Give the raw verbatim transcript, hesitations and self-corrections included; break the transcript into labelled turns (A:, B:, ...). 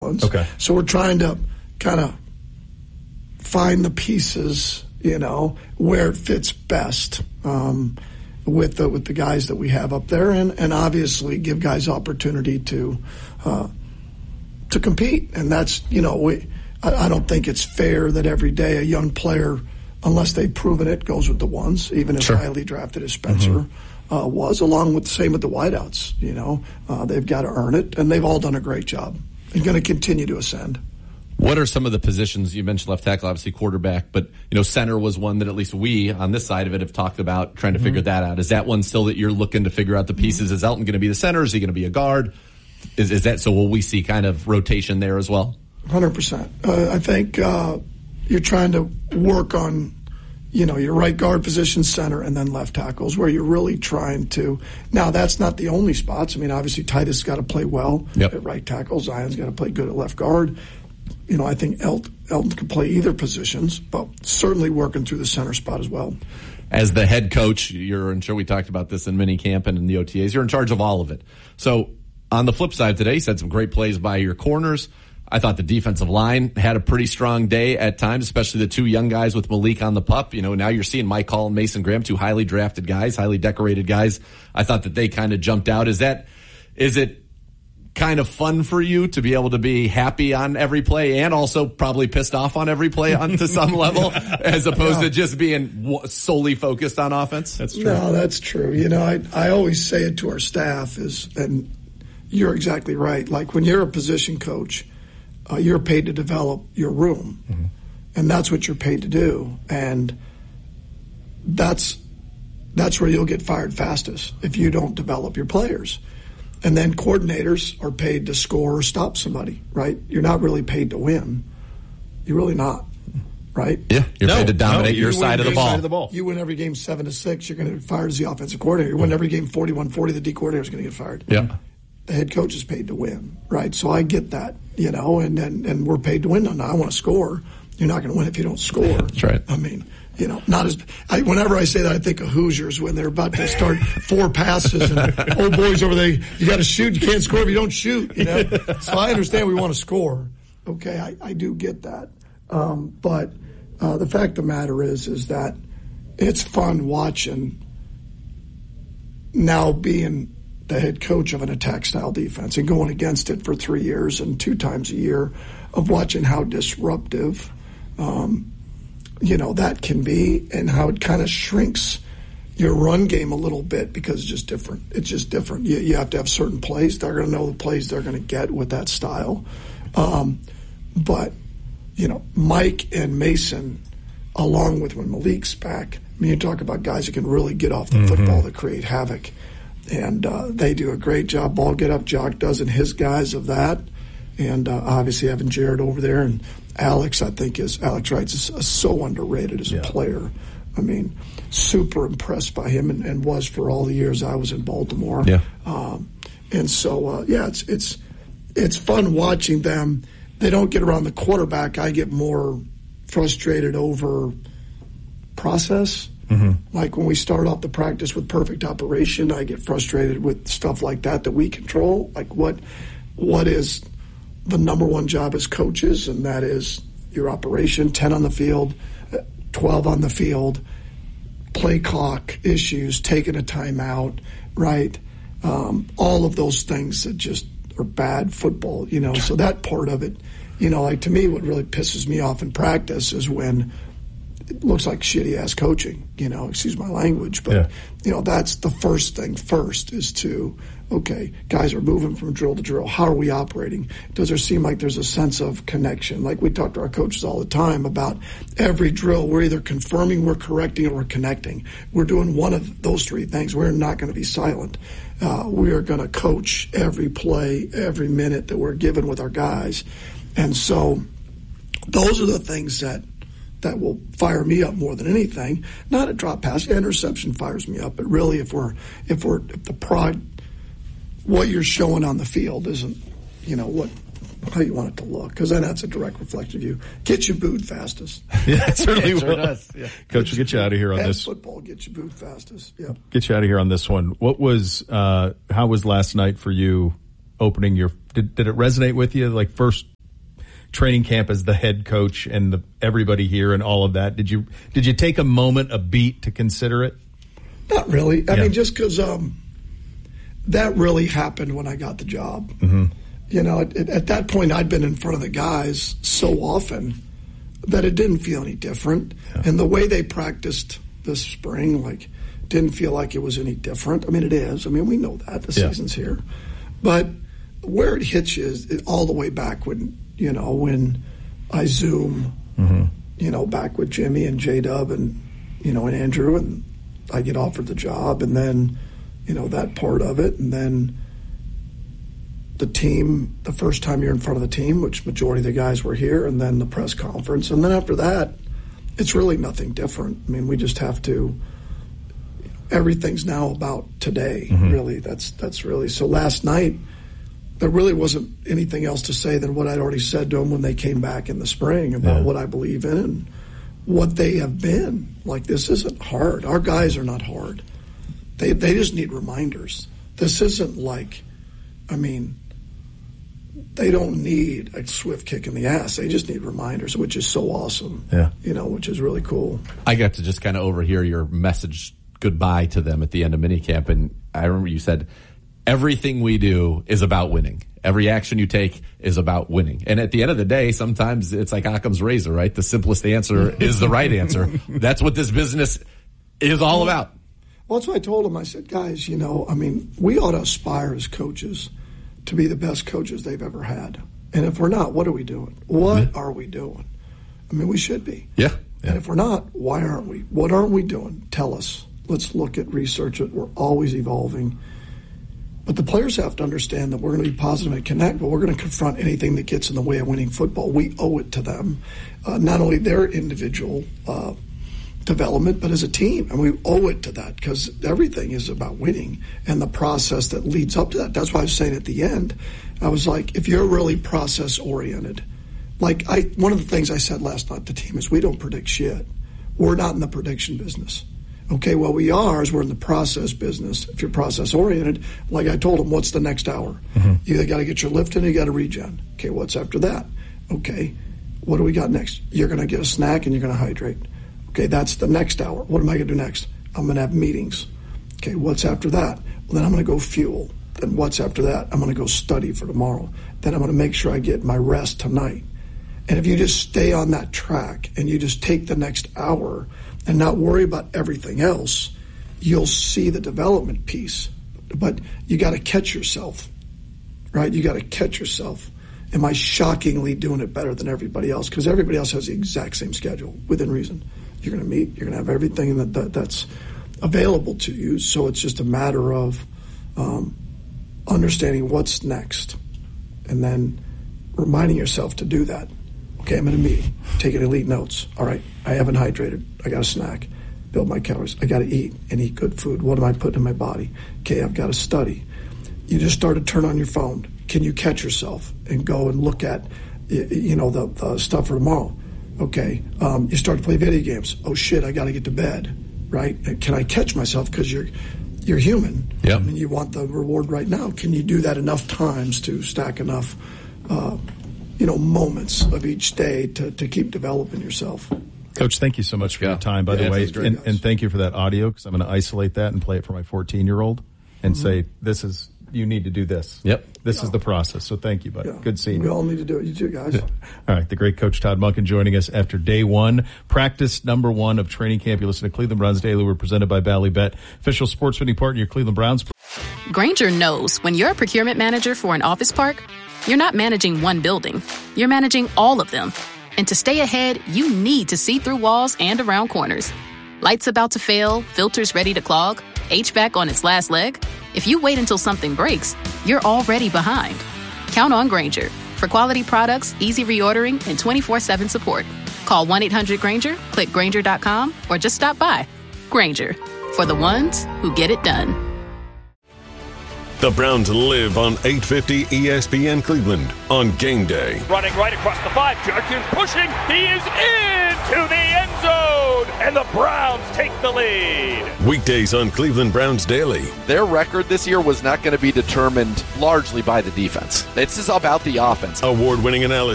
A: balance.
B: Okay.
A: So we're trying to kind of find the pieces, you know, where it fits best um, with the with the guys that we have up there, and, and obviously give guys opportunity to uh, to compete. And that's, you know, we I, I don't think it's fair that every day a young player, unless they've proven it, goes with the ones, even as
B: sure.
A: highly drafted as Spencer mm-hmm. uh, was, along with the same with the wideouts. You know, uh, they've got to earn it, and they've all done a great job and going to continue to ascend.
C: What are some of the positions? You mentioned left tackle, obviously quarterback, but you know, center was one that at least we on this side of it have talked about trying to mm-hmm. figure that out. Is that one still that you're looking to figure out the pieces? Is Elton going to be the center? Is he going to be a guard? Is, is that so? Will we see kind of rotation there as well?
A: one hundred percent. Uh, I think uh, you're trying to work on, you know, your right guard position, center, and then left tackles, where you're really trying to. Now, that's not the only spots. I mean, obviously, Titus got to play well
C: yep.
A: at right tackle. Zion's got to play good at left guard. You know, I think Elton, Elton can play either positions, but certainly working through the center spot as well.
C: As the head coach, you're, I'm sure we talked about this in minicamp and in the O T As, you're in charge of all of it. So on the flip side today, you said some great plays by your corners. I thought the defensive line had a pretty strong day at times, especially the two young guys with Malik on the pup. You know, now you're seeing Mike Hall and Mason Graham, two highly drafted guys, highly decorated guys. I thought that they kind of jumped out. Is that, is it kind of fun for you to be able to be happy on every play and also probably pissed off on every play on to some level, as opposed yeah. to just being solely focused on offense?
B: That's true.
A: No, that's true. You know, I, I always say it to our staff is, and you're exactly right. Like when you're a position coach, Uh, you're paid to develop your room, mm-hmm. and that's what you're paid to do. And that's that's where you'll get fired fastest if you don't develop your players. And then coordinators are paid to score or stop somebody, right? You're not really paid to win. You're really not, right?
C: Yeah, you're
B: no,
C: paid to dominate
B: no,
C: your
B: you
C: side of, the ball.
B: side of the ball.
A: You win every game seven to six, you're going to get fired as the offensive coordinator. You win every game forty-one forty, the D coordinator is going to get fired.
C: Yeah.
A: The head coach is paid to win, right? So I get that, you know, and, and, and we're paid to win. No, no, I want to score. You're not going to win if you don't score.
C: That's right.
A: I mean, you know, not as I, whenever I say that, I think of Hoosiers when they're about to start four passes and old boys over there. You got to shoot. You can't score if you don't shoot. You know, so I understand we want to score. Okay, I, I do get that, um, but uh, the fact of the matter is, is that it's fun watching now being the head coach of an attack-style defense and going against it for three years and two times a year, of watching how disruptive, um, you know, that can be, and how it kind of shrinks your run game a little bit because it's just different. It's just different. You, you have to have certain plays. They're going to know the plays they're going to get with that style. Um, but, you know, Mike and Mason, along with when Malik's back, I mean, you talk about guys who can really get off the mm-hmm. football to create havoc. And uh, they do a great job. Ball get up, Jock does, and his guys of that. And uh, obviously having Jared over there, and Alex, I think is Alex Wright is uh, so underrated as a
B: yeah.
A: player. I mean, super impressed by him, and, and was for all the years I was in Baltimore.
C: Yeah.
A: Um, and so uh, yeah, it's it's it's fun watching them. They don't get around the quarterback. I get more frustrated over process. Mm-hmm. Like when we start off the practice with perfect operation, I get frustrated with stuff like that that we control. Like what, what is the number one job as coaches, and that is your operation, ten on the field, twelve on the field, play clock issues, taking a timeout, right? Um, all of those things that just are bad football, you know. So that part of it, you know, like to me what really pisses me off in practice is when it looks like shitty-ass coaching, you know, excuse my language. But, yeah. you know, that's the first thing first is to, okay, guys are moving from drill to drill. How are we operating? Does there seem like there's a sense of connection? Like we talk to our coaches all the time about every drill, we're either confirming, we're correcting, or we're connecting. We're doing one of those three things. We're not going to be silent. Uh, we are going to coach every play, every minute that we're given with our guys. And so those are the things that that will fire me up more than anything. Not a drop pass, interception fires me up, but really if we're if we're if the prod, what you're showing on the field isn't, you know, what how you want it to look, because then that's a direct reflection of you. Get you booed fastest.
B: Yeah, it certainly
C: it sure
B: will.
C: Does. Yeah.
B: Coach, we'll get you out of here on
A: and
B: this.
A: Football get you booed fastest. Yeah.
B: Get you out of here on this one. What was uh, how was last night for you? Opening your did did it resonate with you? Like first training camp as the head coach and the, everybody here and all of that. Did you did you take a moment, a beat to consider it?
A: Not really. I
B: Yeah.
A: mean, just because um, that really happened when I got the job.
B: Mm-hmm.
A: You know, at, at that point, I'd been in front of the guys so often that it didn't feel any different.
B: Yeah.
A: And the way they practiced this spring, like, didn't feel like it was any different. I mean, it is. I mean, we know that. The
B: Yeah.
A: season's here. But where it hits you is all the way back when, you know, when I Zoom,
B: Mm-hmm.
A: you know, back with Jimmy and J-Dub and, you know, and Andrew, and I get offered the job, and then, you know, that part of it, and then the team, the first time you're in front of the team, which majority of the guys were here, and then the press conference. And then after that, it's really nothing different. I mean, we just have to, everything's now about today,
B: Mm-hmm.
A: really. That's that's really, so last night, there really wasn't anything else to say than what I'd already said to them when they came back in the spring about
B: Yeah.
A: what I believe in and what they have been. Like, this isn't hard. Our guys are not hard. They they just need reminders. This isn't like, I mean, they don't need a swift kick in the ass. They just need reminders, which is so awesome.
B: Yeah.
A: You know, which is really cool.
C: I got to just kind of overhear your message goodbye to them at the end of minicamp, and I remember you said, everything we do is about winning. Every action you take is about winning. And at the end of the day, sometimes it's like Occam's razor, right? The simplest answer is the right answer. That's what this business is all about.
A: Well, that's what I told them. I said, guys, you know, I mean, we ought to aspire as coaches to be the best coaches they've ever had. And if we're not, what are we doing? What are we doing? I mean, we should be.
C: Yeah.
A: And if we're not, why aren't we? What aren't we doing? Tell us. Let's look at, research it. We're always evolving. But the players have to understand that we're going to be positive and connect, but we're going to confront anything that gets in the way of winning football. We owe it to them, uh, not only their individual uh, development, but as a team. And we owe it to that because everything is about winning and the process that leads up to that. That's why I was saying at the end, I was like, if you're really process-oriented, like I, one of the things I said last night to the team is we don't predict shit. We're not in the prediction business. Okay, what we are is we're in the process business. If you're process-oriented, like I told them, what's the next hour? Mm-hmm. You either got to get your lift in or you got to regen. Okay, what's after that? Okay, what do we got next? You're going to get a snack and you're going to hydrate. Okay, that's the next hour. What am I going to do next? I'm going to have meetings. Okay, what's after that? Well, then I'm going to go fuel. Then what's after that? I'm going to go study for tomorrow. Then I'm going to make sure I get my rest tonight. And if you just stay on that track and you just take the next hour and not worry about everything else, you'll see the development piece. But you got to catch yourself, right? You got to catch yourself. Am I shockingly doing it better than everybody else? Because everybody else has the exact same schedule within reason. You're going to meet. You're going to have everything that, that that's available to you. So it's just a matter of um, understanding what's next and then reminding yourself to do that. Okay, I'm in a meeting, taking elite notes. All right, I haven't hydrated. I got a snack. Build my calories. I got to eat and eat good food. What am I putting in my body? Okay, I've got to study. You just start to turn on your phone. Can you catch yourself and go and look at, you know, the, the stuff for tomorrow? Okay, um, you start to play video games. Oh shit, I got to get to bed, right? Can I catch myself? Because you're you're human.
C: Yeah.
A: I mean, you want the reward right now. Can you do that enough times to stack enough? Uh, you know, moments of each day to, to keep developing yourself.
B: Coach, thank you so much for
C: Yeah.
B: your time, by
C: Yeah,
B: the way.
A: great,
B: And,
A: guys.
B: and thank you for that audio, because I'm going to isolate that and play it for my fourteen-year-old and
A: Mm-hmm.
B: say, this is, you need to do this.
C: Yep.
B: This is the process. So thank you, buddy.
A: Yeah.
B: Good seeing
A: We
B: you.
A: all need to do it. You too, guys.
B: All right, the great Coach Todd Monken joining us after day one, practice number one of training camp. You listen to Cleveland Browns Daily. We're presented by Bally Bet, official sports betting partner, your Cleveland Browns.
D: Grainger knows when you're a procurement manager for an office park, you're not managing one building. You're managing all of them. And to stay ahead, you need to see through walls and around corners. Lights about to fail, filters ready to clog, H V A C on its last leg. If you wait until something breaks, you're already behind. Count on Grainger for quality products, easy reordering, and twenty-four seven support. Call one eight hundred Grainger, click Grainger dot com, or just stop by. Grainger, for the ones who get it done.
E: The Browns live on eight fifty E S P N Cleveland on game day.
F: Running right across the five. Jerkins pushing. He is into the end zone. And the Browns take the lead.
E: Weekdays on Cleveland Browns Daily.
G: Their record this year was not going to be determined largely by the defense. This is about the offense.
E: Award-winning analysis.